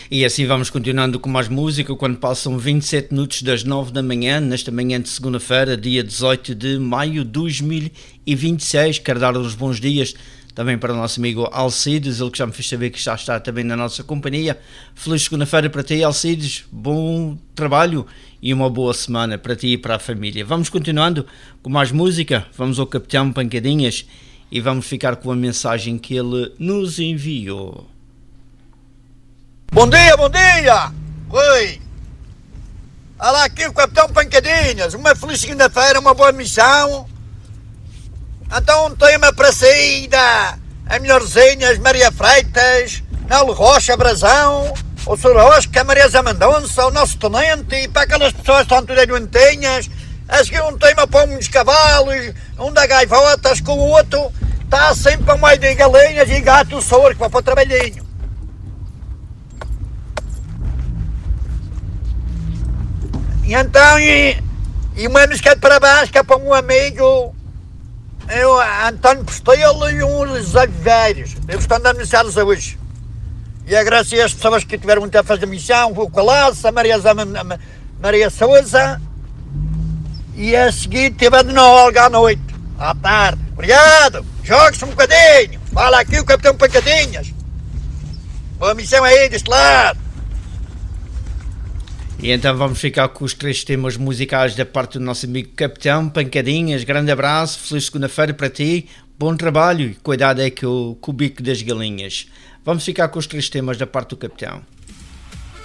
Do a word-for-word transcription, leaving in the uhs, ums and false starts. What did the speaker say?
E assim vamos continuando com mais música, quando passam vinte e sete minutos das nove da manhã, nesta manhã de segunda-feira, dia dezoito de maio de dois mil e vinte e seis. Quero dar os bons dias também para o nosso amigo Alcides, ele que já me fez saber que já está também na nossa companhia. Feliz segunda-feira para ti, Alcides, bom trabalho e uma boa semana para ti e para a família. Vamos continuando com mais música, vamos ao Capitão Pancadinhas e vamos ficar com a mensagem que ele nos enviou. Bom dia, bom dia! Oi! Olha aqui o Capitão Pancadinhas, uma feliz segunda-feira, uma boa missão. Então um tema para saída, a Melhorzinhas, Maria Freitas, Nelo Rocha, Brazão, o senhor Oscar, Maria Zamandonça, o nosso tenente, e para aquelas pessoas que estão tudo doentinhas. A seguir um tema para uns cavalos, um da gaivotas, com o outro está sempre a meio de galinhas e gato sordo, que vai para o trabalhinho. E então, e, e uma música de parabéns que é para um amigo, eu, António Postelo, e uns José Viveiros. Eles estão dando mensagens hoje. E agradecer as pessoas que tiveram muito a fazer a missão, o Colasso, a Maria, a Maria Souza, e a seguir teve a de Olga à noite, à tarde. Obrigado, jogue-se um bocadinho. Fala aqui o Capitão Pancadinhas. Boa missão aí deste lado. E então vamos ficar com os três temas musicais da parte do nosso amigo Capitão Pancadinhas. Grande abraço, feliz segunda-feira para ti, bom trabalho e cuidado aí com o, com o bico das galinhas. Vamos ficar com os três temas da parte do Capitão.